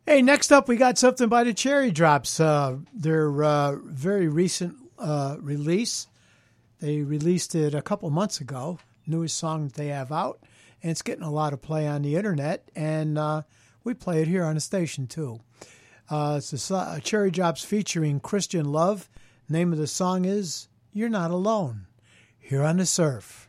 Hey, next up, we got something by the Cherry Drops. Their very recent release. They released it a couple months ago, newest song that they have out, and it's getting a lot of play on the internet, and we play it here on the station, too. It's a Cherry Drops featuring Christian Love. Name of the song is You're Not Alone, here on The Surf.